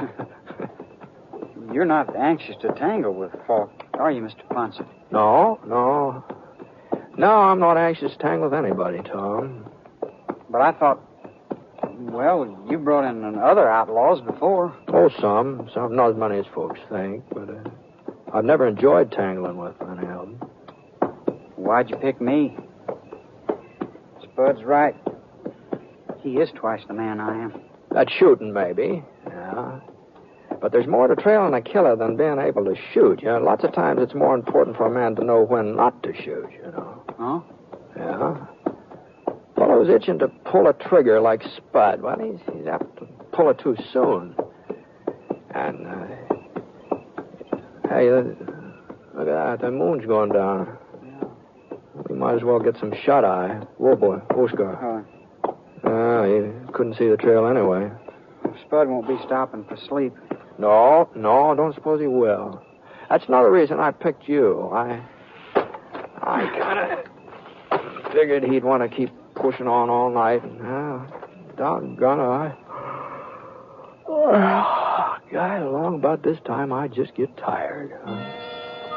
You're not anxious to tangle with Falk, are you, Mr. Ponce? No. No, I'm not anxious to tangle with anybody, Tom. But I thought, well, you brought in other outlaws before. Oh, some. Not as many as folks think, but I've never enjoyed tangling with many of them. Why'd you pick me? Spud's right. He is twice the man I am. That's shooting, maybe. Yeah. But there's more to trailing a killer than being able to shoot. You know, lots of times it's more important for a man to know when not to shoot, you know. Huh? Yeah. Fellow's itching to pull a trigger like Spud. Well, he's apt to pull it too soon. And, hey, look at that. The moon's going down. Yeah. We might as well get some shut-eye. Whoa, boy. Oscar. You couldn't see the trail anyway. Spud won't be stopping for sleep. No, don't suppose he will. That's another reason I picked you. I kind of figured he'd want to keep pushing on all night. And, doggone it, God, along about this time, I just get tired. Huh?